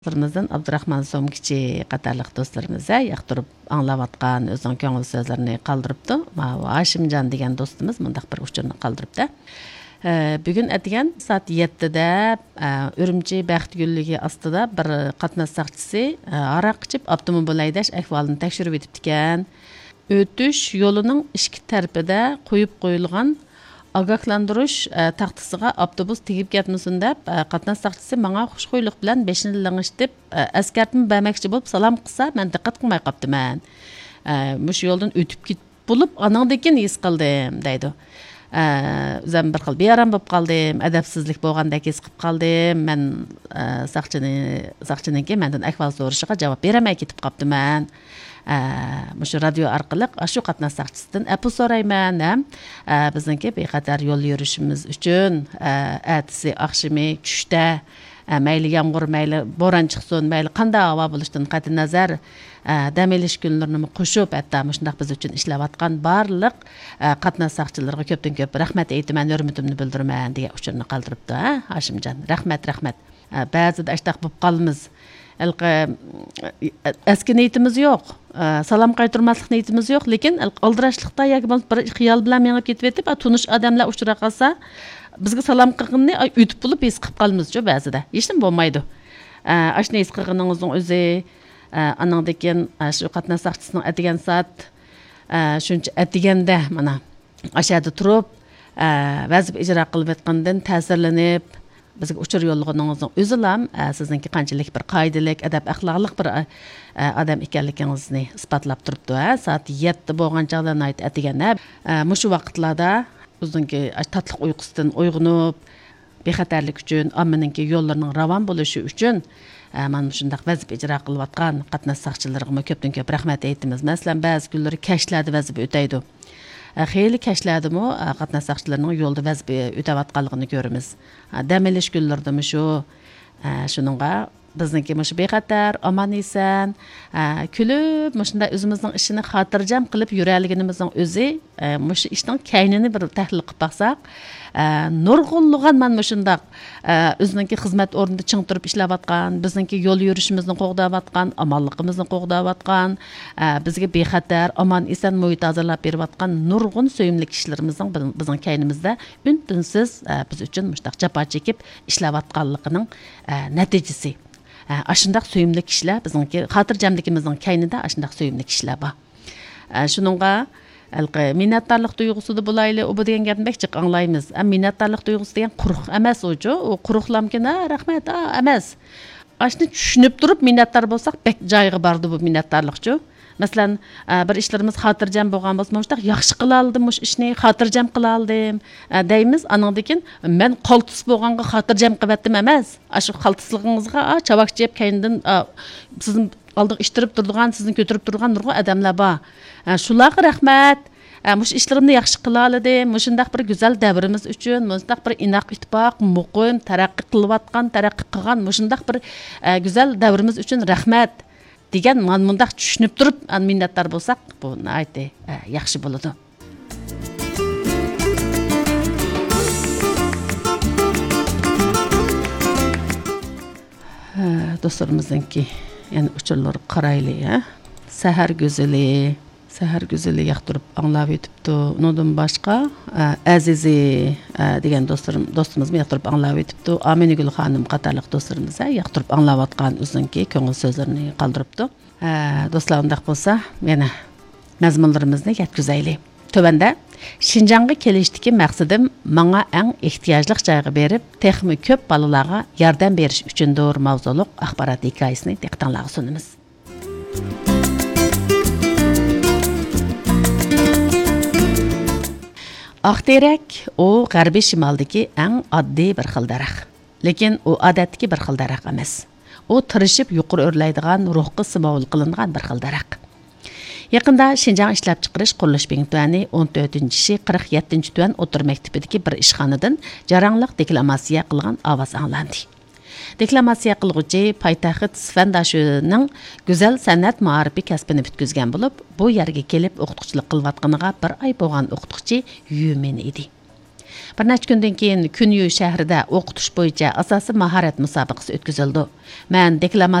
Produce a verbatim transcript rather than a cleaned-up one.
Dostlarımızdan Abdurrahman Somkiçi qatarlıq dostlarımıza yaqtırıp anlavatqan özün köngül sözlerini qaldırıptı. Haşimcan degan dostumuz mundaq bir uçurni qaldırıptı. Bugün etigen saat yettide Ürümçi Baxtgüllügi astıda bir qatnaş saqçısı araq içip avtomobil haydash ahvolini tekshirib etibdikan. Ötüş yolunun ikki tarafida qo'yib qo'yilgan Agaklandırış e, taxtısıga avtobus tegib ketmesin dep e, qatnaş saqçısı manga xushxo'ylik bilan beshini lang'ishtib e, askartni bermoqchi bo'lib salom qilsa men diqqat qilmay qoptiman. E, mush yo'ldan o'tib ketib bo'lib anandekin his qildim deydi. E, o'zim bir xil bearam bo'lib qoldim, adabsizlik bo'lgandek his qilib qoldim. Men e, saqchini saqchiniki mendan ahvol so'rashiga javob beramay ketib qoptiman. Mush radio orqali shu qatnash saqchisidan apu so'rayman. Bizniki bexatar yo'l yurishimiz uchun atisi oqshimi tushda mayli yomg'ir mayli bo'ron chiqsin mayli qanday havo bo'lishidan qat'iy nazar dam olish kunlarini qo'shib hatto shundaq biz uchun ishlayotgan barliq qatnash saqchilarga ko'pdan ko'p rahmat aytaman, hurmatimni bildiraman degan uchurni qoldiribdi. Hashimjon, rahmat rahmat. Ba'zida ashtaq bo'lib qolamiz. Eski niyetimiz yok. Salam qaytırmaslık niyetimiz yok. Lekin aldıraşlıkta yoki bir xiyol bilan mengib ketib etib, tunish odamlar uchra qolsa, bizga salam qilganni o'tib bo'lib his qilib qolamiz-ku ba'zida. Hech nima bo'lmaydi. Ashni his qilganingizning o'zi anandekin shu qatnash saqchisining atigan soat shuncha atiganda mana ashada turib, vazif ijro qilib etgandan ta'sirlanib bizga uchur yo'llaganingizning o'zilam sizningki qanchalik bir qoidalik, adab axloqlik bir odam ekanligingizni isbotlab turibdi. Soat yetti bo'lgan chog'dan ayt atiganda mushu vaqtlarda bizningki tatliq uyqusidan uyg'onib, bexatarlik uchun, ommaninki yo'llarining ravon bo'lishi uchun mana shundaq vazif ijro qilayotgan qatnash saqchilarga ko'pdan ko'p rahmat aytamiz. Masalan, ba'zi kunlari kashlarda vazif o'taydi. Xeyli kəşlədim o, qatnaş saqçılarının yolda vəzibi ötəvatqanlığını görürüz. Dəm eliş günlərdə şu, şununğa bizniki məşu bexatar, aman esən, külüb, məşunda özümüzün işini xatırcam qılıb yürəligimizin özü, məşu işdən kəynini bir təhlil qıb baxsaq, nurğunluğan mən məşundaq özününki xizmət ornunda çıng turub işləvatqan, bizniki yol yürüşümüzün qoğdavatqan, amanlığımızın qoğdavatqan, bizge bexatar, aman esən mühit hazırlap bervatqan nurğun söyümlü kişilərimizin bizin kəynimizdə ündünsiz biz üçün məşundaq japa çekib işləvatqanlığının nəticəsi. Aşındaq söyümlü kişilər bizimki xatırcamlıkımızın kəynində aşındaq söyümlü kişilər var. Şununğa minnattarlıq duyğusu da bulaylı, o bu degan gapni bekçik anglaymiz. Minnattarlıq duyğusu degan quruq emas ocu, o quruqlamkin, rahmat, emas. Aşını tushunib turib minnattar bo'lsak, bek joyiga bordi bu minnattarlikchu. Masalan, bir ishlarimiz xotirjam bo'lgan bo'lsa, mushta yaxshi qila oldim, mush ishni xotirjam qila oldim deymiz. Anandan men qaltis bo'lganga xotirjam qilyaptim emas. Shu qaltisligingizga chavak jeb kayindan sizning aldık iştirib turgan, sizni ko'tarib turgan nurg'un odamlar bor. Shularga rahmat. Mush ishlarimni yaxshi qila oldim. Mushundaq bir go'zal davrimiz uchun, mushundaq bir inoq ittifoq, muqim, taraqqiy qilayotgan, taraqqiy qilgan mushundaq bir go'zal davrimiz uchun rahmat degan man mundaq tushunib turib minnatdor bo'lsak, bu aytdi, yaxshi bo'ladi. Dostlarımızınki yani uçurlar qaraylı, səhər gözəli, səhər gözəli yaqtırıb anlab etibdi. Ondan başqa Əzizi degan dostlarım, dostumuz yaqtırıb anlab etibdi. Aminigül xanım qatarlıq dostlarımıza yaqtırıb anlavatqan özünki köngül sözlərini qaldırıbdı. Dostlarımdaq bolsa, yana məzmunlarımızı yetkizayli. Tövəndə Şinjanğa kelişdiki məqsədim manga ən ehtiyaclıq joyga berib, texmi köp balalarga yordam berish uchundir mavzuliq axborot hikoyasini diqqatingizga sunamiz. Aqterak o g'arbiy shimoldagi eng oddiy bir xil daraxt. Lekin u odatdagi bir xil daraxt emas. U tirishib yuqori o'rlaydigan ruhga simovul qilingan bir xil daraxt. Yaqında Şinjan ishlab chiqarish qurilish bintuani o'n to'rtinchi qirq yettinchi tuan o'tir maktabidagi bir ishxonadan jarangliq deklamasiya qilgan ovoz anglandi. Deklamasiya qilguvchi poytaxt Sfandashuning go'zal san'at ma'rifi kasbini bitkizgan bo'lib, bu yerga kelib o'qituvchilik qilayotganiga bir oy bo'lgan o'qituvchi Yumin edi. Bir necha kundan keyin Kunyu shahrida o'qitish bo'yicha asosiy mahorat musobaqasi o'tkazildi. Men